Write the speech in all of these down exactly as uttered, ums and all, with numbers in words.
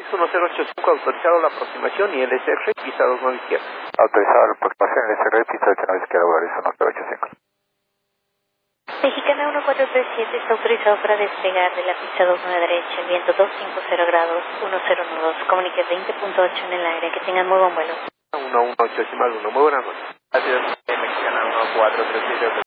uno cero ocho cinco, autorizado la aproximación y L S R, pista dos nueve izquierda. Autorizado la aproximación L S R, pista ocho nueve izquierda, Volaris uno cero ocho cinco. Mexicana uno cuatro tres siete está autorizado para despegar de la pista dos nueve derecha, viento doscientos cincuenta grados, uno cero uno dos, comunique veinte punto ocho en el aire, que tengan muy buen vuelo. uno uno ocho decimal uno, muy buenas noches. Gracias, Mexicana uno cuatro tres siete.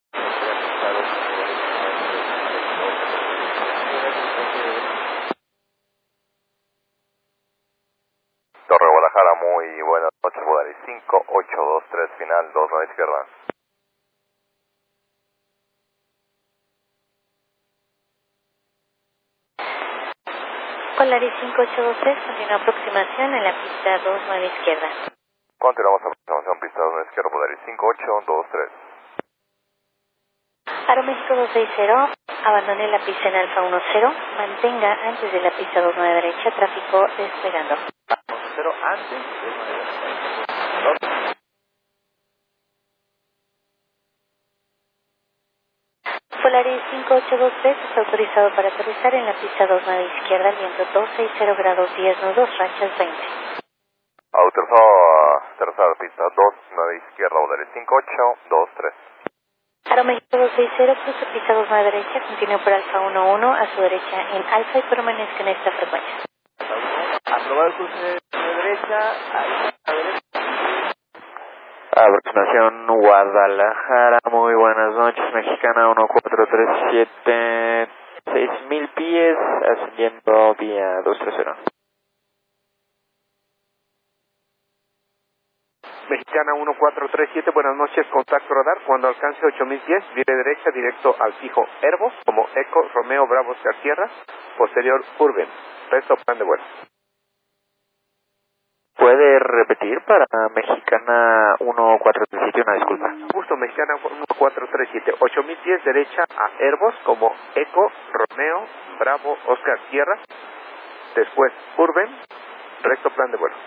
Torre Guadalajara, muy buenas noches, Volaris cinco ocho dos tres, final dos nueve izquierda. Volaris cinco ocho dos tres, continúa aproximación en la pista dos nueve izquierda. Continuamos aproximación, pista dos nueve izquierda, Volaris cinco ocho dos tres. Aeroméxico dos seis cero, abandone la pista en Alfa uno cero, mantenga antes de la pista dos nueve derecha, tráfico despegando. Cero antes de Volaris cinco ocho dos tres está autorizado para aterrizar en la pista dos nueve izquierda, viento doscientos sesenta grados diez nudos, ranchas veinte. Autorizado a aterrizar pista dos nueve izquierda, Volaris cinco ocho dos tres. Aeroméxico dos seis cero, cruce pista dos nueve derecha, continúe por Alfa uno uno a su derecha en Alfa y permanezca en esta frecuencia. Aprobado el cruce de derecha, ahí a derecha. Aproximación Guadalajara, muy buenas noches, Mexicana uno cuatro tres siete, seis mil pies, ascendiendo vía dos tres cero. Mexicana uno cuatro tres siete, buenas noches, contacto radar, cuando alcance ocho mil pies, vire derecha directo al fijo Herbos, como Eco Romeo Bravo Oscar Sierra, posterior Urben, resto plan de vuelo. ¿Puede repetir para Mexicana uno cuatro tres siete, una disculpa? Gusto, Mexicana uno cuatro tres siete, ocho mil pies derecha a Herbos, como Eco Romeo Bravo Oscar Sierra, después Urben, recto plan de vuelo.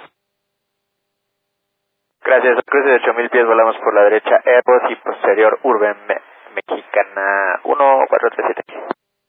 Gracias, cruce de ocho mil pies, volamos por la derecha Airbus y posterior Urban, Mexicana uno cuatro tres siete.